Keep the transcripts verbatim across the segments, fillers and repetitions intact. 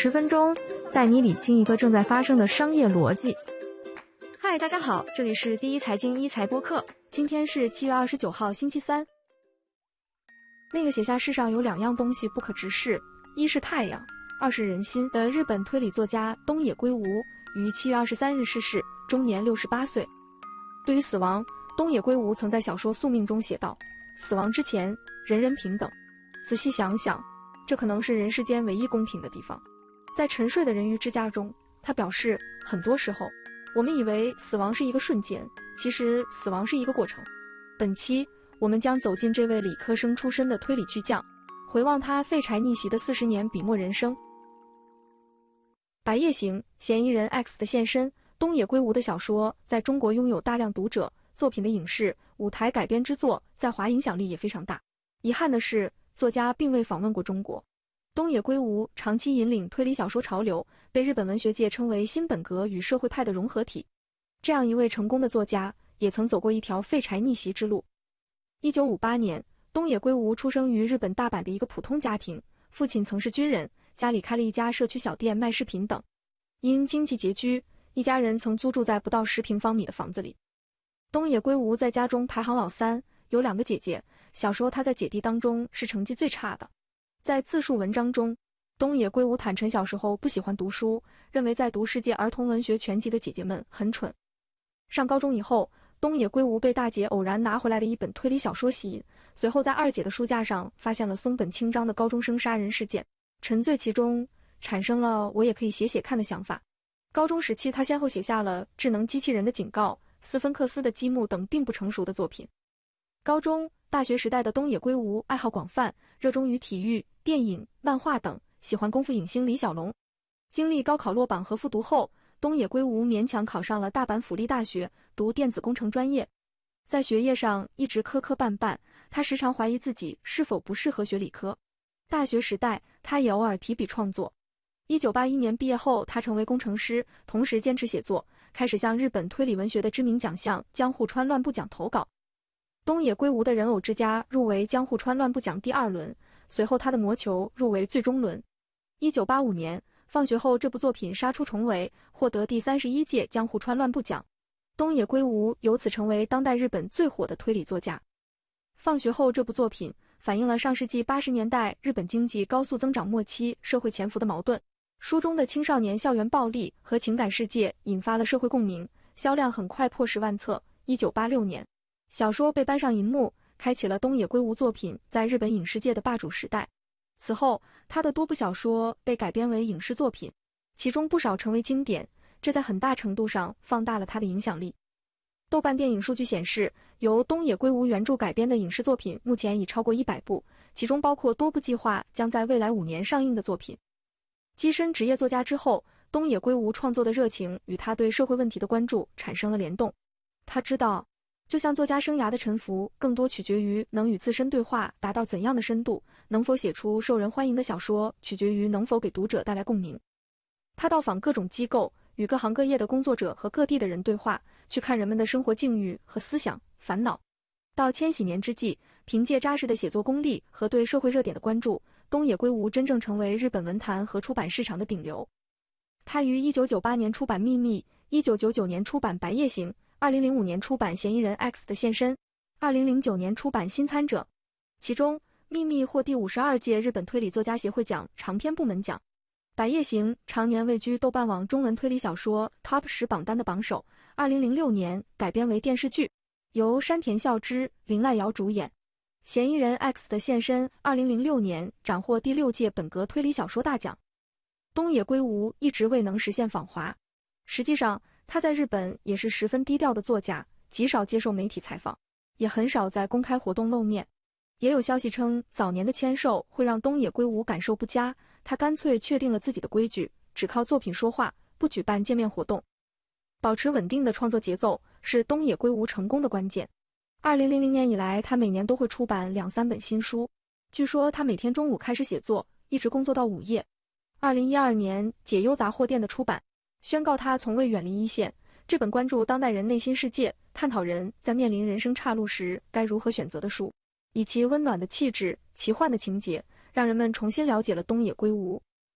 十分钟带你理清一个正在发生的商业逻辑。嗨，大家好，这里是第一财经一财播客，今天是七月二十九号星期三。那个写下世上有两样东西不可直视，一是太阳，二是人心的日本推理作家东野圭吾于七月二十三日逝世，终年六十八岁。对于死亡，东野圭吾曾在小说《宿命》中写道：死亡之前，人人平等。仔细想想，这可能是人世间唯一公平的地方。在沉睡的人鱼之家中，他表示，很多时候我们以为死亡是一个瞬间，其实死亡是一个过程。本期我们将走进这位理科生出身的推理巨匠，回望他废柴逆袭的四十年笔墨人生。白夜行，嫌疑人 X 的现身。东野圭吾的小说在中国拥有大量读者，作品的影视、舞台改编之作在华影响力也非常大。遗憾的是，作家并未访问过中国。东野圭吾长期引领推理小说潮流，被日本文学界称为新本格与社会派的融合体。这样一位成功的作家，也曾走过一条废柴逆袭之路。一九五八年，东野圭吾出生于日本大阪的一个普通家庭，父亲曾是军人，家里开了一家社区小店卖饰品等。因经济拮据，一家人曾租住在不到十平方米的房子里。东野圭吾在家中排行老三，有两个姐姐，小时候他在姐弟当中是成绩最差的。在自述文章中，东野圭吾坦诚小时候不喜欢读书，认为在读世界儿童文学全集的姐姐们很蠢。上高中以后，东野圭吾被大姐偶然拿回来的一本推理小说吸引，随后在二姐的书架上发现了松本清张的高中生杀人事件，沉醉其中，产生了我也可以写写看的想法。高中时期，他先后写下了《智能机器人的警告》、斯芬克斯的积木等并不成熟的作品。高中、大学时代的东野圭吾爱好广泛，热衷于体育、电影、漫画等，喜欢功夫影星李小龙。经历高考落榜和复读后，东野圭吾勉强考上了大阪府立大学，读电子工程专业。在学业上一直磕磕绊绊，他时常怀疑自己是否不适合学理科。大学时代，他也偶尔提笔创作。一九八一年毕业后，他成为工程师，同时坚持写作，开始向日本推理文学的知名奖项江户川乱步奖投稿。东野圭吾的人偶之家入围江户川乱步奖第二轮，随后他的魔球入围最终轮。一九八五年，放学后这部作品杀出重围，获得第三十一届江户川乱步奖。东野圭吾由此成为当代日本最火的推理作家。放学后这部作品反映了上世纪八十年代日本经济高速增长末期社会潜伏的矛盾。书中的青少年校园暴力和情感世界引发了社会共鸣，销量很快破十万册。一九八六年，小说被搬上银幕，开启了东野圭吾作品在日本影视界的霸主时代。此后，他的多部小说被改编为影视作品，其中不少成为经典，这在很大程度上放大了他的影响力。豆瓣电影数据显示，由东野圭吾原著改编的影视作品目前已超过一百部，其中包括多部计划将在未来五年上映的作品。跻身职业作家之后，东野圭吾创作的热情与他对社会问题的关注产生了联动。他知道，就像作家生涯的沉浮，更多取决于能与自身对话达到怎样的深度，能否写出受人欢迎的小说，取决于能否给读者带来共鸣。他到访各种机构，与各行各业的工作者和各地的人对话，去看人们的生活境遇和思想、烦恼。到千禧年之际，凭借扎实的写作功力和对社会热点的关注，东野圭吾真正成为日本文坛和出版市场的顶流。他于一九九八年出版《秘密》，一九九九年出版《白夜行》，二零零五年出版《嫌疑人 X 的现身》，二零零九年出版《新参者》。其中，《秘密》获第五十二届日本推理作家协会奖长篇部门奖。《白夜行》常年位居豆瓣网中文推理小说 Top 十榜单的榜首。二零零六年改编为电视剧，由山田孝之、林濑遥主演。嫌疑人 X 的现身，二零零六年斩获第六届本格推理小说大奖。东野圭吾一直未能实现访华，实际上他在日本也是十分低调的作家，极少接受媒体采访，也很少在公开活动露面。也有消息称，早年的签售会让东野圭吾感受不佳，他干脆确定了自己的规矩，只靠作品说话，不举办见面活动。保持稳定的创作节奏是东野圭吾成功的关键。二零零零年以来，他每年都会出版两三本新书。据说他每天中午开始写作，一直工作到午夜。二零一二年，解忧杂货店的出版，宣告他从未远离一线。这本关注当代人内心世界，探讨人在面临人生岔路时该如何选择的书，以其温暖的气质、奇幻的情节，让人们重新了解了东野圭吾。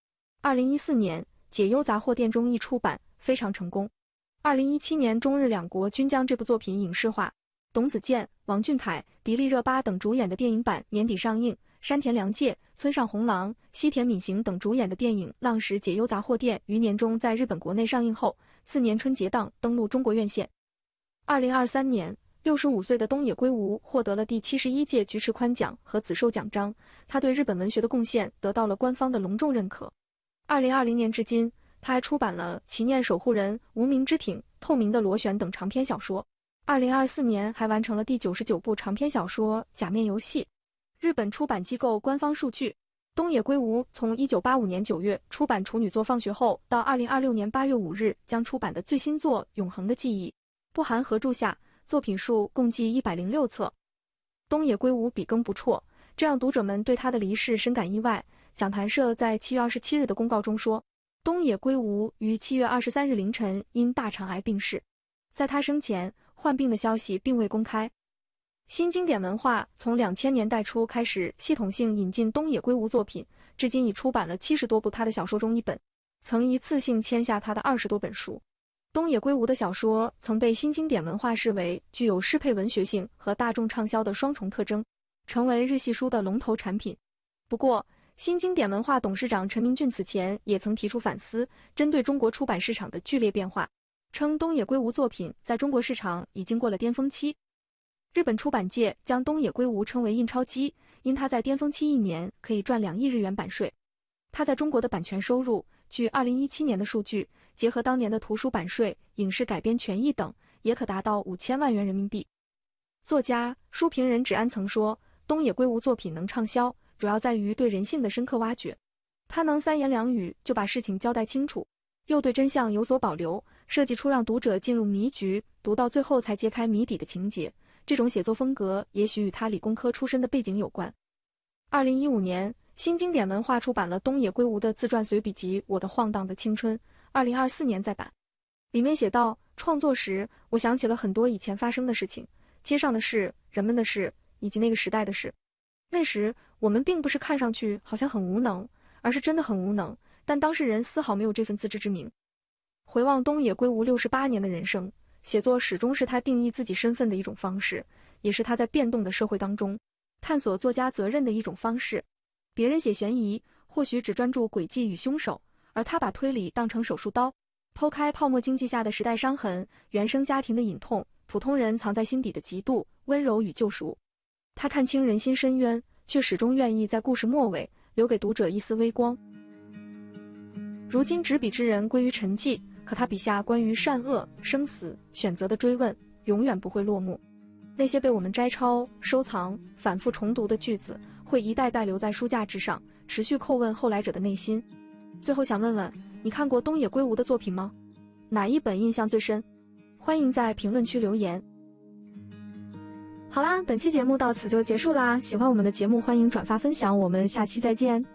二零一四年，解忧杂货店中译出版，非常成功。二零一七年，中日两国均将这部作品影视化。董子健、王俊凯、迪丽热巴等主演的电影版年底上映。山田凉介、村上弘郎、西田敏行等主演的电影《浪矢解忧杂货店》于年中在日本国内上映后，次年春节档登陆中国院线。二零二三年，六十五岁的东野圭吾获得了第七十一届菊池宽奖和紫绶奖章，他对日本文学的贡献得到了官方的隆重认可。二零二零年至今，他还出版了《祈念守护人》《无名之艇》《透明的螺旋》等长篇小说。二零二四年还完成了第九十九部长篇小说《假面游戏》。日本出版机构官方数据，东野圭吾从一九八五年九月出版处女作《放学后》到二零二六年八月五日将出版的最新作《永恒的记忆》，不含合著下，作品数共计一百零六册。东野圭吾笔耕不辍，这让读者们对他的离世深感意外。讲谈社在七月二十七日的公告中说，东野圭吾于七月二十三日凌晨因大肠癌病逝，在他生前，患病的消息并未公开。新经典文化从两千年代初开始系统性引进东野圭吾作品，至今已出版了七十多部他的小说中一本，曾一次性签下他的二十多本书。东野圭吾的小说曾被新经典文化视为具有适配文学性和大众畅销的双重特征，成为日系书的龙头产品。不过，新经典文化董事长陈明俊此前也曾提出反思，针对中国出版市场的剧烈变化，称东野圭吾作品在中国市场已经过了巅峰期。日本出版界将东野圭吾称为印钞机，因他在巅峰期一年可以赚两亿日元版税。他在中国的版权收入，据二零一七年的数据，结合当年的图书版税、影视改编权益等，也可达到五千万元人民币。作家、书评人芷安曾说，东野圭吾作品能畅销，主要在于对人性的深刻挖掘。他能三言两语就把事情交代清楚，又对真相有所保留，设计出让读者进入迷局，读到最后才揭开谜底的情节。这种写作风格也许与他理工科出身的背景有关。二零一五年，新经典文化出版了东野圭吾的自传随笔集《我的晃荡的青春》，二零二四年再版。里面写道，创作时，我想起了很多以前发生的事情，街上的事、人们的事，以及那个时代的事。那时，我们并不是看上去好像很无能，而是真的很无能，但当事人丝毫没有这份自知之明。回望东野圭吾六十八年的人生，写作始终是他定义自己身份的一种方式，也是他在变动的社会当中探索作家责任的一种方式。别人写悬疑，或许只专注轨迹与凶手，而他把推理当成手术刀，剖开泡沫经济下的时代伤痕、原生家庭的隐痛、普通人藏在心底的嫉妒、温柔与救赎。他看清人心深渊，却始终愿意在故事末尾留给读者一丝微光。如今执笔之人归于沉寂，可他笔下关于善恶、生死、选择的追问永远不会落幕。那些被我们摘抄、收藏、反复重读的句子，会一代代留在书架之上，持续叩问后来者的内心。最后想问问，你看过东野圭吾的作品吗？哪一本印象最深？欢迎在评论区留言。好啦，本期节目到此就结束啦。喜欢我们的节目，欢迎转发分享，我们下期再见。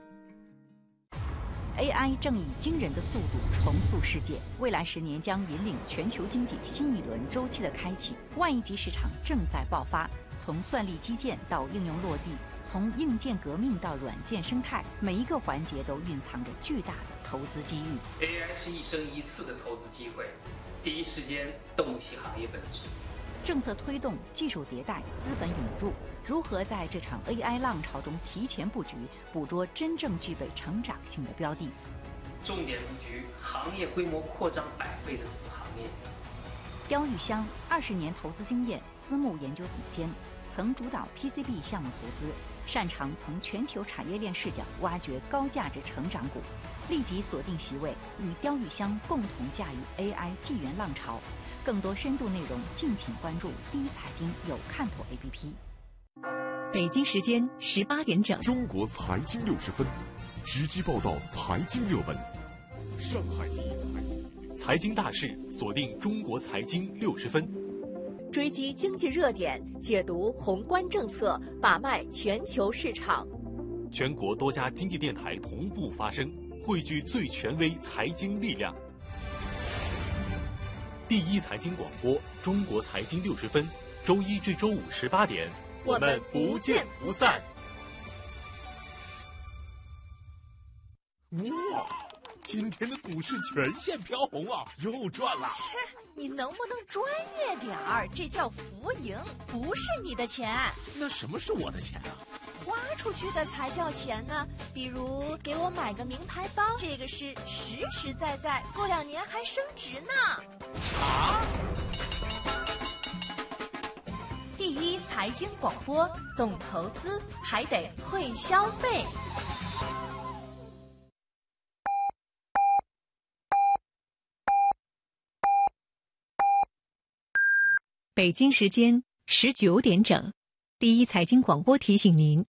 A I 正以惊人的速度重塑世界，未来十年将引领全球经济新一轮周期的开启。万亿级市场正在爆发，从算力基建到应用落地，从硬件革命到软件生态，每一个环节都蕴藏着巨大的投资机遇。 A I 是一生一次的投资机会，第一时间洞悉行业本质。 政策推动、技术迭代、资本涌入，如何在这场 A I 浪潮中提前布局，捕捉真正具备成长性的标的？ 重点布局行业规模扩张百倍的子行业。 刁玉香二十年投资经验，私募研究总监，曾主导 P C B 项目投资，擅长从全球产业链视角挖掘高价值成长股。立即锁定席位，与刁玉香共同驾驭 A I 纪元浪潮。更多深度内容，敬请关注第一财经有看头 A P P。 北京时间十八点整， 中国财经六十分，直击报道财经热门。上海第一财经大事，锁定中国财经六十分， 追击经济热点，解读宏观政策，把脉全球市场。 全国多家经济电台同步发声，汇聚最权威财经力量。第一财经广播，中国财经六十分，周一至周五十八点，我们不见不散。 哇， 今天的股市全线飘红啊，又赚了。 切，你能不能专业点儿？这叫浮盈，不是你的钱。 那什么是我的钱啊？ 花出去的才叫钱呢。比如给我买个名牌包，这个是实实在在，过两年还升值呢。 啊！ 第一财经广播，懂投资还得会消费。 北京时间十九点整，第一财经广播提醒您，